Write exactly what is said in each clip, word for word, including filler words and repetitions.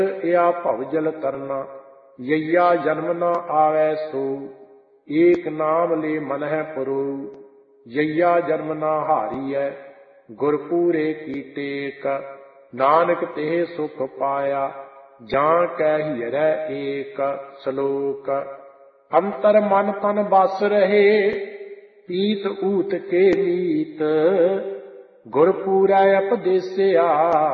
या भवजल तरना, यैया जन्म न आवे सो, एक नाम ले मन है पुरो। यैया जन्म न हारिय, गुरपूरे की टेक, नानक तेह सुख पाया, जां कै हीरै एक। श्लोक। अंतर मन तन बस रहे, पीत ऊत के मीत, गुरपूरै उपदेसिया,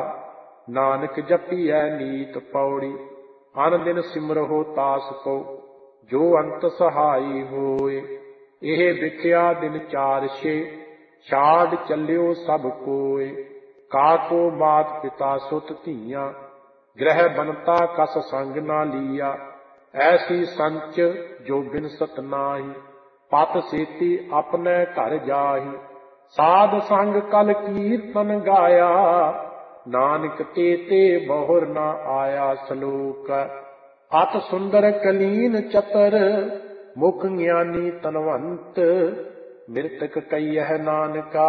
नानक जपियै नीत। पौड़ी। अन दिन सिमरहो तास को, जो अंत सहाई होए, एह विख्या दिन चार छे, छाड़ चलियो सब कोय। काको मात पिता सुत धीया, ग्रह बनता कस संग ना लिया, ऐसी संच जो बिनसत नाही, पत सेती अपने घर जाही। साध संग कल कीर्तन गाया, नानक ते ते बहुर न आया। श्लोक। अत सुंदर कलीन चतर, मुख ज्ञानी तनवंत, मृतक कहियह नानका,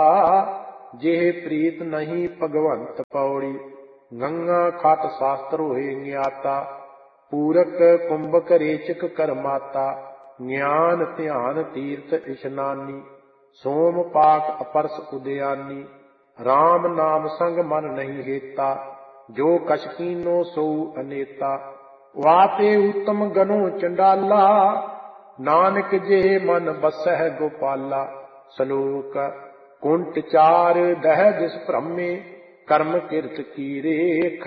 जेह प्रीत नहीं भगवंत। पौड़ी। गंगा खट शास्त्र होए ज्ञाता, पूरक कुंभक रेचक करमाता, ज्ञान ध्यान तीर्थ इशनानी, सोम पाक अपरस उदयानी। राम नाम संग मन नहीं हेता, जो कछ कीनो सो अनेता। वाते उत्तम गनो चंडाला, नानक जे मन बसह गोपाला। श्लोक। कुंट चार दह दिस भ्रमे, कर्म किरत की रेख,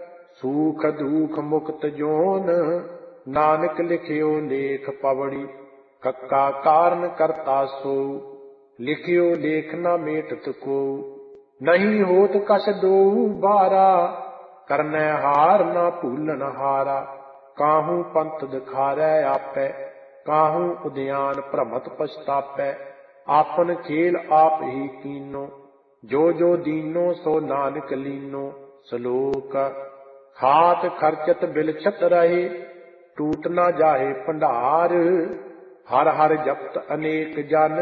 सूख दुख मुक्त जोन, नानक लिखियो लेख। पवड़ी। कक्का कारण करता सो, लिखियो लेख न मेटत को, नहीं होत कछ दो बारा, करनै हार न भूलन हारा। काहू पंथ दिखारै आपै, काहू उद्यान भ्रमत पछतापै। आपन खेल आप ही कीनो, जो जो दीनो सो नानक लीनो। श्लोक। खात खर्चत बिलछत रहे, टूट न जाहे भंडार, हर हर जपत अनेक जन,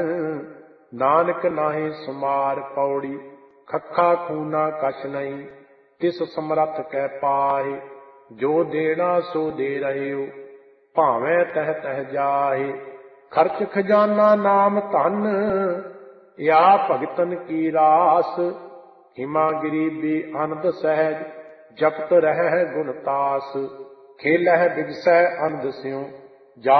नानक नाहे सुमार। पौड़ी। खखा खूना कछ नहीं, तिस समरथ कै पाहे, जो देना सो दे रहियो, भावें तह तह जाहे। खर्च खजाना नाम धन, या भगतन की रास, हिमा गरीबी आनंद सहज, जपत रह गुण तास। खेलह बिगसै आनंद स्यों,